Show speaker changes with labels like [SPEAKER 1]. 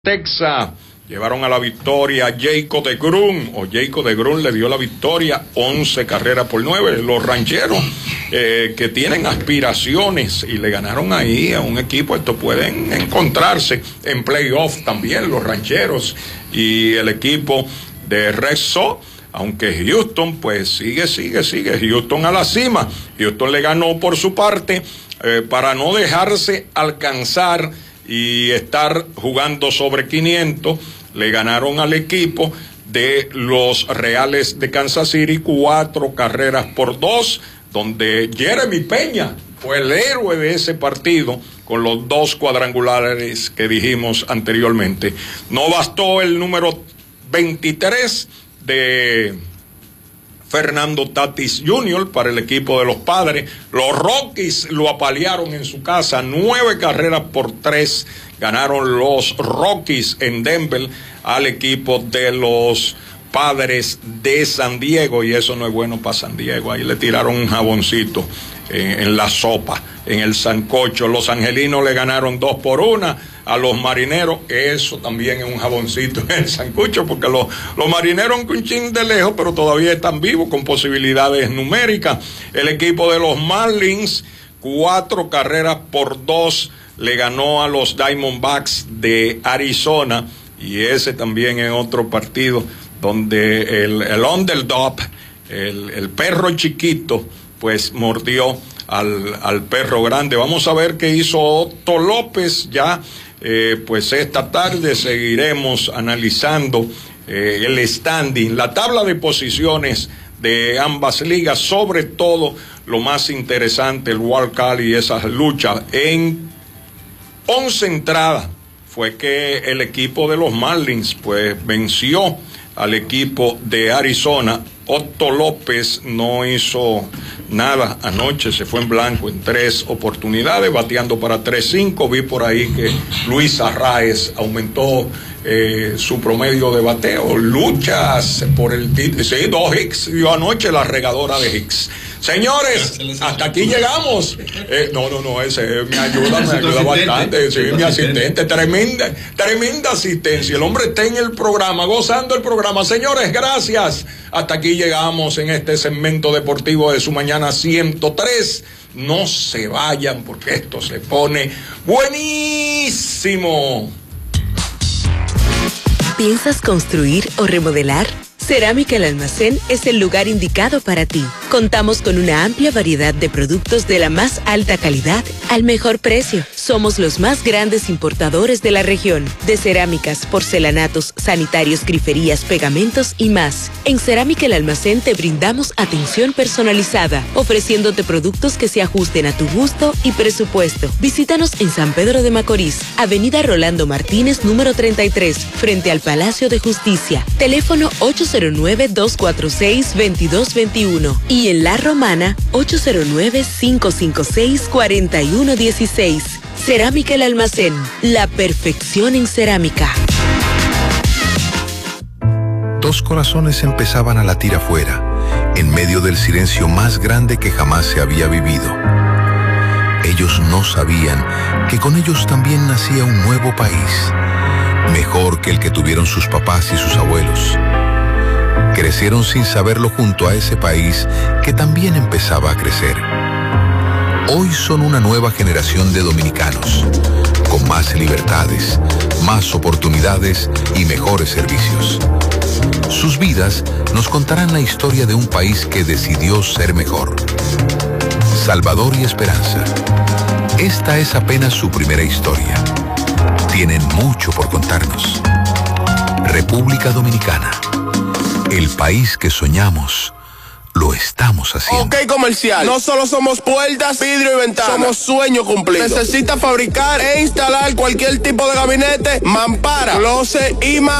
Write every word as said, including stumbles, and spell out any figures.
[SPEAKER 1] Texas llevaron a la victoria a Jacob deGrom, o Jacob deGrom le dio la victoria, once carreras por nueve. Los rancheros eh, que tienen aspiraciones y le ganaron ahí a un equipo, esto pueden encontrarse en playoff también, los rancheros y el equipo de Red Sox. Aunque Houston pues sigue, sigue, sigue, Houston a la cima. Houston le ganó por su parte eh, para no dejarse alcanzar y estar jugando sobre quinientos, le ganaron al equipo de los Reales de Kansas City cuatro carreras por dos, donde Jeremy Peña fue el héroe de ese partido con los dos cuadrangulares que dijimos anteriormente. No bastó el número veintitrés de Fernando Tatis junior para el equipo de los Padres. Los Rockies lo apalearon en su casa, nueve carreras por tres ganaron los Rockies en Denver al equipo de los Padres de San Diego, y eso no es bueno para San Diego. Ahí le tiraron un jaboncito eh, en la sopa, en el sancocho. Los angelinos le ganaron dos por una a los marineros, eso también es un jaboncito en el sancocho, porque los, los marineros un chin de lejos, pero todavía están vivos con posibilidades numéricas. El equipo de los Marlins, cuatro carreras por dos, le ganó a los Diamondbacks de Arizona, y ese también es otro partido donde el, el underdog, el, el perro chiquito, pues mordió al, al perro grande. Vamos a ver qué hizo Otto López ya. Eh, pues esta tarde seguiremos analizando eh, el standing, la tabla de posiciones de ambas ligas, sobre todo lo más interesante, el wild card y esas luchas. En once entradas fue que el equipo de los Marlins pues venció al equipo de Arizona. Otto López no hizo nada anoche, se fue en blanco en tres oportunidades, bateando para tres cinco. Vi por ahí que Luis Arraez aumentó eh, su promedio de bateo. Luchas por el título. Sí, dos hits dio anoche la regadora de Hicks. Señores, hasta aquí llegamos. Eh, no, no, no, ese me ayuda, me ayuda bastante. Sí, mi asistente, tremenda, tremenda asistencia. El hombre está en el programa, gozando el programa. Señores, gracias. Hasta aquí llegamos en este segmento deportivo de Su Mañana ciento tres. No se vayan porque esto se pone buenísimo.
[SPEAKER 2] ¿Piensas construir o remodelar? Cerámica El Almacén es el lugar indicado para ti. Contamos con una amplia variedad de productos de la más alta calidad al mejor precio. Somos los más grandes importadores de la región, de cerámicas, porcelanatos, sanitarios, griferías, pegamentos y más. En Cerámica El Almacén te brindamos atención personalizada, ofreciéndote productos que se ajusten a tu gusto y presupuesto. Visítanos en San Pedro de Macorís, Avenida Rolando Martínez, número treinta y tres, frente al Palacio de Justicia. Teléfono ocho cero nueve, dos cuatro seis, dos dos dos uno y en La Romana ocho cero nueve, cinco cinco seis, cuatro uno uno seis. Cerámica El Almacén, la perfección en cerámica.
[SPEAKER 3] Dos corazones empezaban a latir afuera, en medio del silencio más grande que jamás se había vivido. Ellos no sabían que con ellos también nacía un nuevo país, mejor que el que tuvieron sus papás y sus abuelos. Crecieron sin saberlo junto a ese país que también empezaba a crecer. Hoy son una nueva generación de dominicanos, con más libertades, más oportunidades y mejores servicios. Sus vidas nos contarán la historia de un país que decidió ser mejor. Salvador y Esperanza. Esta es apenas su primera historia. Tienen mucho por contarnos. República Dominicana. El país que soñamos, lo estamos haciendo.
[SPEAKER 4] Ok, comercial. No solo somos puertas, vidrio y ventanas. Somos sueño cumplido. Necesita fabricar e instalar cualquier tipo de gabinete, mampara, closet y más.